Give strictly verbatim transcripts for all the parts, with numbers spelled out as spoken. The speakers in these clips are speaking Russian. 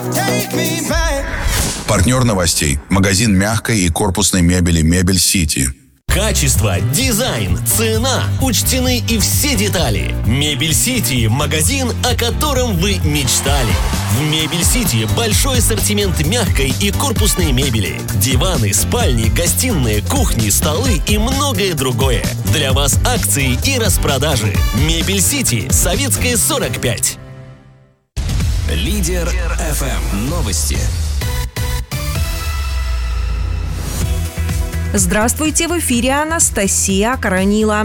Партнер новостей. Магазин мягкой и корпусной мебели «Мебель Сити». Качество, дизайн, цена – учтены и все детали. «Мебель Сити» – магазин, о котором вы мечтали. В «Мебель Сити» большой ассортимент мягкой и корпусной мебели. Диваны, спальни, гостиные, кухни, столы и многое другое. Для вас акции и распродажи. «Мебель Сити», Советская, сорок пять. Лидер эф эм. Новости. Здравствуйте, в эфире Анастасия Коронила.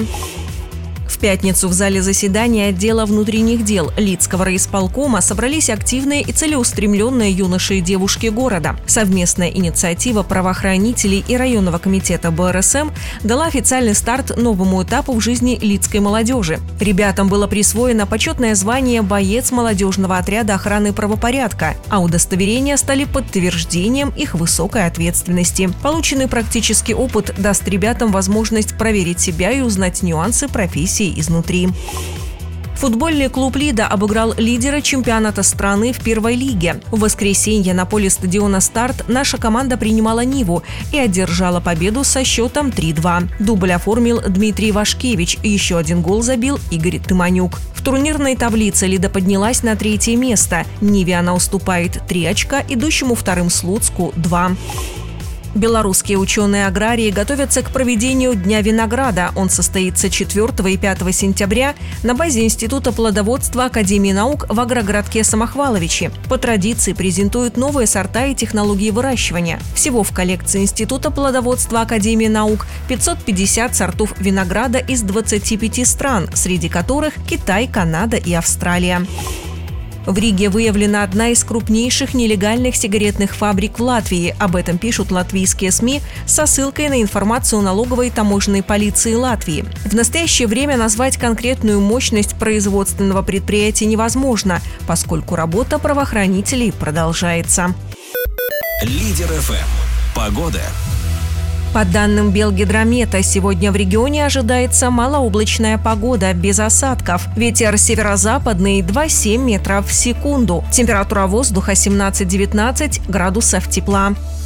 В пятницу в зале заседания отдела внутренних дел Лидского райисполкома собрались активные и целеустремленные юноши и девушки города. Совместная инициатива правоохранителей и районного комитета бэ эр эс эм дала официальный старт новому этапу в жизни лидской молодежи. Ребятам было присвоено почетное звание «Боец молодежного отряда охраны правопорядка», а удостоверения стали подтверждением их высокой ответственности. Полученный практический опыт даст ребятам возможность проверить себя и узнать нюансы профессии изнутри. Футбольный клуб «Лида» обыграл лидера чемпионата страны в первой лиге. В воскресенье на поле стадиона «Старт» наша команда принимала «Ниву» и одержала победу со счетом три-два. Дубль оформил Дмитрий Вашкевич, еще один гол забил Игорь Тыманюк. В турнирной таблице «Лида» поднялась на третье место. «Ниве» она уступает три очка, идущему вторым «Слуцку» – два. Белорусские ученые-аграрии готовятся к проведению Дня винограда. Он состоится четвёртого и пятого сентября на базе Института плодоводства Академии наук в агрогородке Самохваловичи. По традиции презентуют новые сорта и технологии выращивания. Всего в коллекции Института плодоводства Академии наук пятьсот пятьдесят сортов винограда из двадцати пяти стран, среди которых Китай, Канада и Австралия. В Риге выявлена одна из крупнейших нелегальных сигаретных фабрик в Латвии. Об этом пишут латвийские СМИ со ссылкой на информацию налоговой и таможенной полиции Латвии. В настоящее время назвать конкретную мощность производственного предприятия невозможно, поскольку работа правоохранителей продолжается. Лидер эф эм. Погода. По данным Белгидромета, сегодня в регионе ожидается малооблачная погода без осадков. Ветер северо-западный два-семь метров в секунду. Температура воздуха семнадцать-девятнадцать градусов тепла.